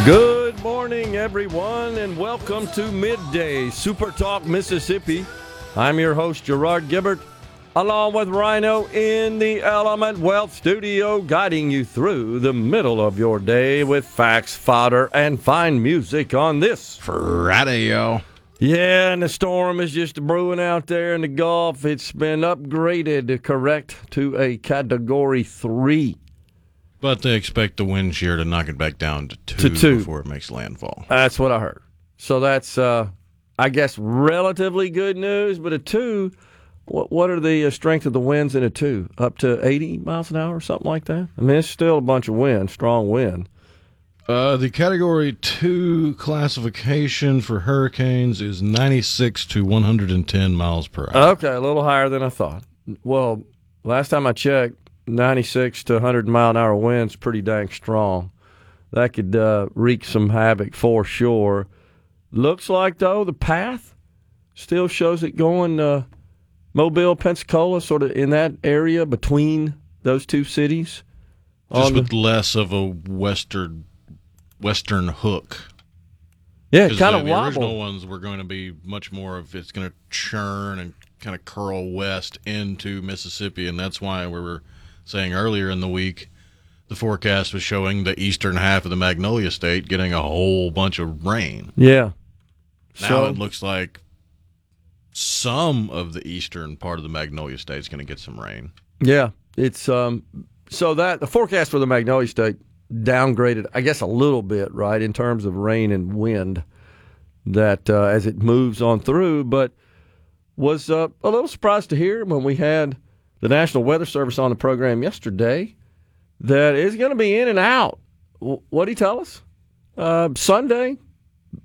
Good morning, everyone, and welcome to Midday Super Talk Mississippi. I'm your host, Gerard Gibbert, along with Rhino in the Element Wealth Studio, guiding you through the middle of your day with facts, fodder, and fine music on this Friday, yo. Yeah, and the storm is just brewing out there in the Gulf. It's been upgraded, correct, to a Category 3. But they expect the wind shear to knock it back down to 2 before it makes landfall. That's what I heard. So that's, I guess, relatively good news. But a 2, what are the strength of the winds in a 2? Up to 80 miles an hour, something like that? I mean, it's still a bunch of wind, strong wind. The Category 2 classification for hurricanes is 96 to 110 miles per hour. Okay, a little higher than I thought. Well, last time I checked, 96 to 100 mile an hour winds pretty dang strong. That could wreak some havoc for sure. Looks like, though, the path still shows it going Mobile, Pensacola, sort of in that area between those two cities. Just with less of a western hook. Yeah, kind of the wobble. original ones were going to be much more of it's going to churn and kind of curl west into Mississippi, and that's why we were saying earlier in the week the forecast was showing the eastern half of the Magnolia State getting a whole bunch of rain. Yeah. Now it looks like some of the eastern part of the Magnolia State is going to get some rain. Yeah, it's so that the forecast for the Magnolia State downgraded, I guess, a little bit, right, in terms of rain and wind that as it moves on through, but was a little surprised to hear when we had the National Weather Service on the program yesterday that it's going to be in and out. What did he tell us? Sunday,